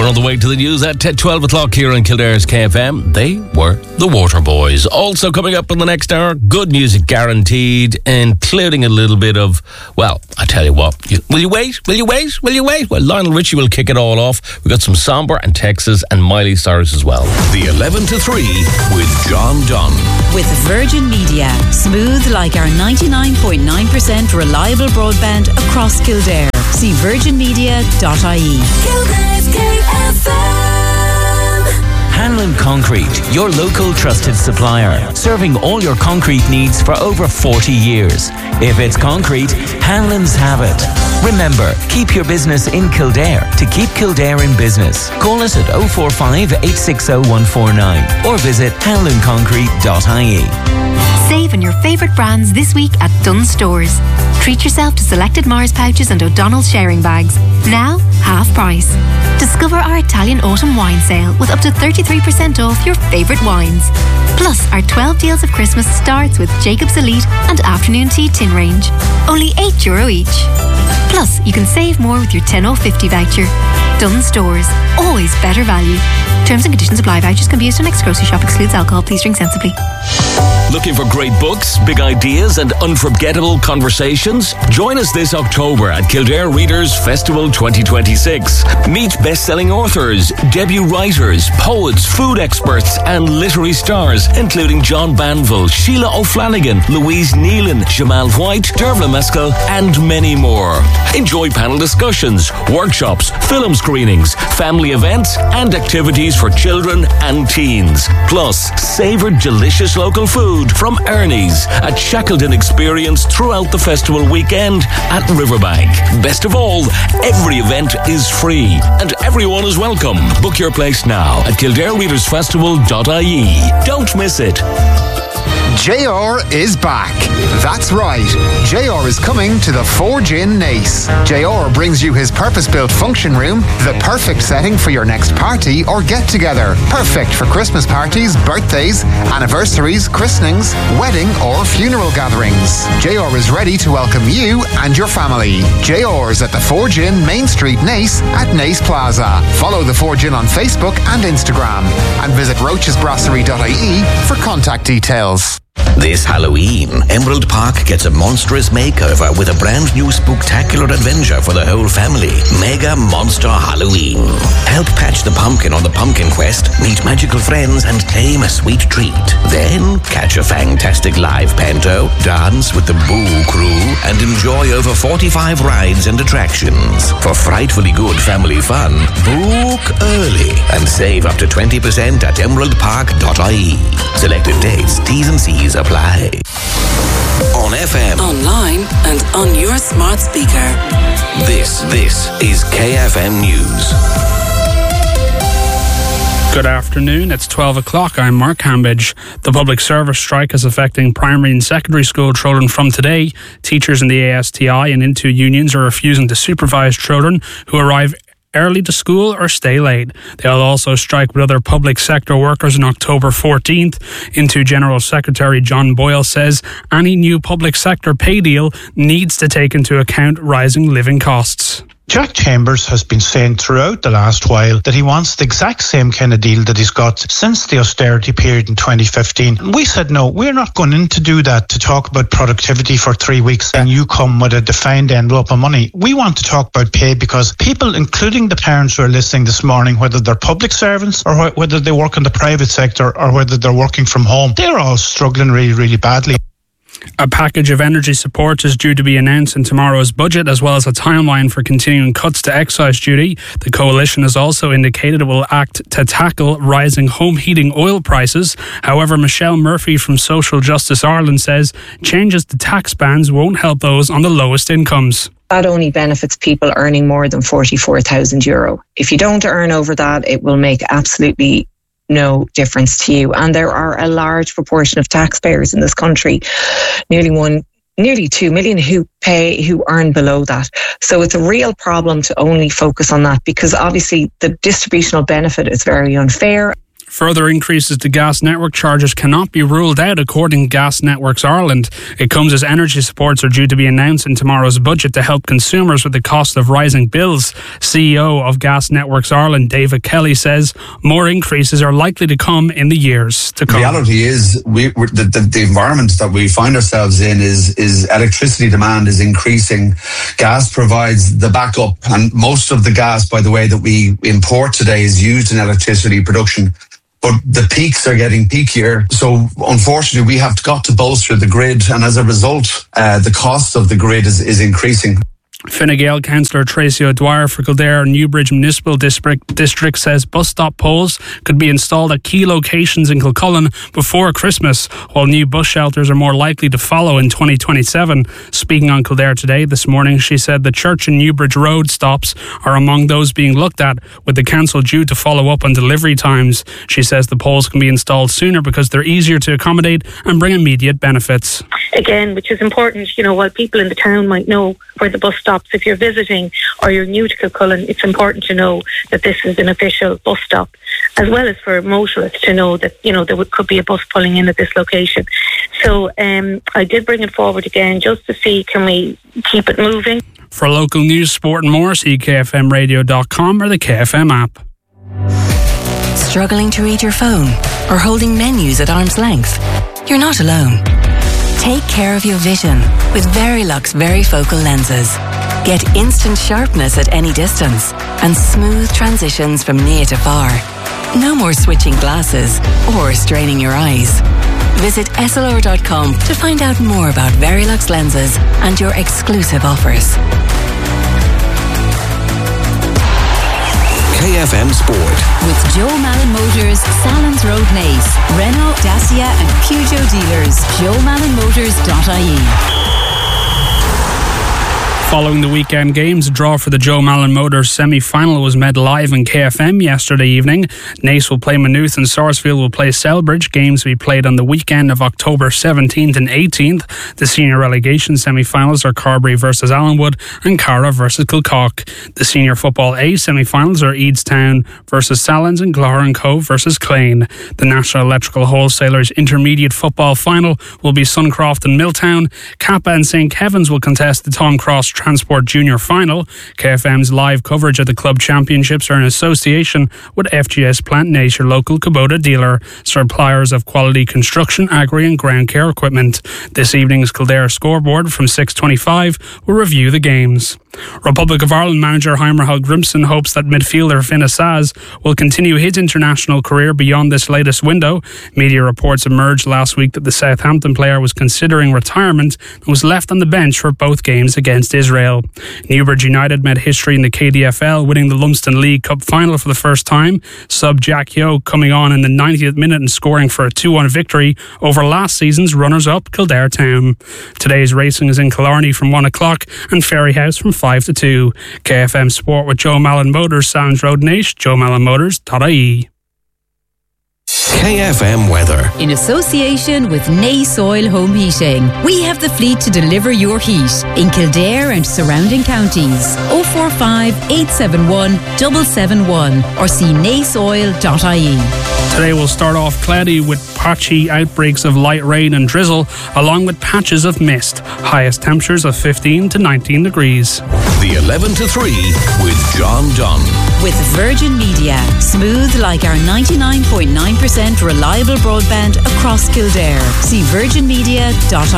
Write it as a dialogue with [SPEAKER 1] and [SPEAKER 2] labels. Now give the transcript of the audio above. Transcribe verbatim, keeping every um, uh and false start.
[SPEAKER 1] on the way to the news at twelve o'clock here on Kildare's K F M. They were the Waterboys. Also coming up in the next hour, good music guaranteed, including a little bit of, well, I tell you what, you, will you wait? Will you wait? Will you wait? Well, Lionel Richie will kick it all off. We've got some Somber and Texas and Miley Cyrus as well.
[SPEAKER 2] The eleven to three with John Dunn.
[SPEAKER 3] With Virgin Media. Smooth like our ninety-nine point nine percent reliable broadband across Kildare. See virgin media dot I E.
[SPEAKER 4] Kildare's K F M.
[SPEAKER 5] Hanlon Concrete, your local trusted supplier, serving all your concrete needs for over forty years. If it's concrete, Hanlon's have it. Remember, keep your business in Kildare to keep Kildare in business. Call us at oh four five, eight six oh, one four nine or visit hanlon concrete dot I E.
[SPEAKER 6] Save on your favourite brands this week at Dunnes Stores. Treat yourself to selected Mars pouches and O'Donnell's sharing bags. Now, half price. Discover our Italian autumn wine sale with up to thirty-three percent off your favourite wines. Plus, our twelve deals of Christmas starts with Jacob's Elite and Afternoon Tea tin range. Only eight euro each. Plus, you can save more with your ten oh fifty voucher. Dunnes Stores. Always better value. Terms and conditions apply. Vouchers can be used on next grocery shop. Excludes alcohol. Please drink sensibly.
[SPEAKER 2] Looking for great books, big ideas and unforgettable conversations? Join us this October at Kildare Readers Festival twenty twenty-six. Meet best-selling authors, debut writers, poets, food experts and literary stars, including John Banville, Sheila O'Flanagan, Louise Nealon, Jamal White, Dervla Mescal and many more. Enjoy panel discussions, workshops, film screenings, family events and activities for children and teens. Plus, savour delicious local food from Ernie's at Shackleton Experience throughout the festival weekend at Riverbank. Best of all, every event is free and everyone is welcome. Book your place now at kildare readers festival dot I E. Don't miss it.
[SPEAKER 7] J R is back. That's right. J R is coming to the Forge Inn Naas. J R brings you his purpose-built function room, the perfect setting for your next party or get-together. Perfect for Christmas parties, birthdays, anniversaries, christenings, wedding or funeral gatherings. J R is ready to welcome you and your family. J R's at the Forge Inn, Main Street, Naas at Naas Plaza. Follow the Forge Inn on Facebook and Instagram and visit roaches brasserie dot I E for contact details.
[SPEAKER 8] This Halloween, Emerald Park gets a monstrous makeover with a brand new spooktacular adventure for the whole family. Mega Monster Halloween. Help patch the pumpkin on the pumpkin quest, meet magical friends and tame a sweet treat. Then catch a fantastic live panto, dance with the Boo Crew and enjoy over forty-five rides and attractions. For frightfully good family fun, book early and save up to twenty percent at emerald park dot I E. Selected dates, T's and C's apply. On F M,
[SPEAKER 4] online and on your smart speaker.
[SPEAKER 8] This, this is K F M News.
[SPEAKER 9] Good afternoon, it's twelve o'clock. I'm Mark Hambidge. The public service strike is affecting primary and secondary school children from today. Teachers in the A S T I and Intu unions are refusing to supervise children who arrive early to school or stay late. They'll also strike with other public sector workers on October fourteenth. Intu General Secretary John Boyle says any new public sector pay deal needs to take into account rising living costs.
[SPEAKER 10] Jack Chambers has been saying throughout the last while that he wants the exact same kind of deal that he's got since the austerity period in twenty fifteen. We said, no, we're not going in to do that, to talk about productivity for three weeks and you come with a defined envelope of money. We want to talk about pay because people, including the parents who are listening this morning, whether they're public servants or whether they work in the private sector or whether they're working from home, they're all struggling really, really badly.
[SPEAKER 9] A package of energy support is due to be announced in tomorrow's budget, as well as a timeline for continuing cuts to excise duty. The coalition has also indicated it will act to tackle rising home heating oil prices. However, Michelle Murphy from Social Justice Ireland says changes to tax bands won't help those on the lowest incomes.
[SPEAKER 11] That only benefits people earning more than forty-four thousand euro. If you don't earn over that, it will make absolutely no difference to you. And there are a large proportion of taxpayers in this country, nearly one, nearly two million, who pay, who earn below that. So it's a real problem to only focus on that, because obviously the distributional benefit is very unfair.
[SPEAKER 9] Further increases to gas network charges cannot be ruled out, according to Gas Networks Ireland. It comes as energy supports are due to be announced in tomorrow's budget to help consumers with the cost of rising bills. C E O of Gas Networks Ireland, David Kelly, says more increases are likely to come in the years to come.
[SPEAKER 12] The reality is we, we're, the, the, the environment that we find ourselves in is, is electricity demand is increasing. Gas provides the backup, and most of the gas, by the way, that we import today is used in electricity production. But the peaks are getting peakier. So unfortunately, we have got to bolster the grid. And as a result, uh, the cost of the grid is, is increasing.
[SPEAKER 9] Fine Gael Councillor Tracy O'Dwyer for Kildare Newbridge Municipal District, District says bus stop poles could be installed at key locations in Kilcullen before Christmas, while new bus shelters are more likely to follow in twenty twenty-seven. Speaking on Kildare Today this morning, she said the Church and Newbridge Road stops are among those being looked at, with the council due to follow up on delivery times. She says the poles can be installed sooner because they're easier to accommodate and bring immediate benefits.
[SPEAKER 13] Again, which is important, you know, while people in the town might know where the bus stops, if you're visiting or you're new to Kilcullen, it's important to know that this is an official bus stop, as well as for motorists to know that, you know, there could be a bus pulling in at this location. So um, I did bring it forward again just to see, can we keep it moving?
[SPEAKER 9] For local news, sport and more, see K F M radio dot com or the K F M app.
[SPEAKER 14] Struggling to read your phone or holding menus at arm's length? You're not alone. Take care of your vision with Verilux Varifocal lenses. Get instant sharpness at any distance and smooth transitions from near to far. No more switching glasses or straining your eyes. Visit S L R dot com to find out more about Verilux lenses and your exclusive offers.
[SPEAKER 8] K F M Sport.
[SPEAKER 3] With Joe Malin Motors, Salons Road Nace, Renault, Dacia and Peugeot dealers. joe malin motors dot I E.
[SPEAKER 9] Following the weekend games, a draw for the Joe Malin Motors semi-final was made live on K F M yesterday evening. Nace will play Maynooth and Sarsfield will play Selbridge. Games will be played on the weekend of October seventeenth and eighteenth. The senior relegation semi-finals are Carbery versus Allenwood and Cara versus Kilcock. The senior football A semi-finals are Eadstown versus Salins and Glór Cove versus Clane. The National Electrical Wholesalers intermediate football final will be Suncroft and Milltown. Kappa and Saint Kevin's will contest the Tom Cross Transport Junior Final. K F M's live coverage of the club championships are in association with F G S Plant Nature, local Kubota dealer, suppliers of quality construction, agri and ground care equipment. This evening's Kildare scoreboard from six twenty-five will review the games. Republic of Ireland manager Heimer Hallgrimsson hopes that midfielder Finn Assaz will continue his international career beyond this latest window. Media reports emerged last week that the Southampton player was considering retirement and was left on the bench for both games against Israel. Newbridge United made history in the K D F L, winning the Lumsden League Cup final for the first time. Sub Jack Yo coming on in the ninetieth minute and scoring for a two one victory over last season's runners-up Kildare Town. Today's racing is in Killarney from one o'clock and Ferryhouse from five to two. K F M Sport with Joe Malin Motors, Sounds Road Nace, joe malin motors dot I E.
[SPEAKER 8] K F M weather.
[SPEAKER 3] In association with Nace Oil Home Heating, we have the fleet to deliver your heat in Kildare and surrounding counties. oh four five, eight seven one, seven seven one or see nace oil dot I E.
[SPEAKER 9] Today will start off cloudy with patchy outbreaks of light rain and drizzle, along with patches of mist. Highest temperatures of fifteen to nineteen degrees.
[SPEAKER 8] The eleven to three with John Dunn.
[SPEAKER 3] With Virgin Media, smooth like our ninety-nine point nine percent reliable broadband across Kildare. See virgin media dot I E.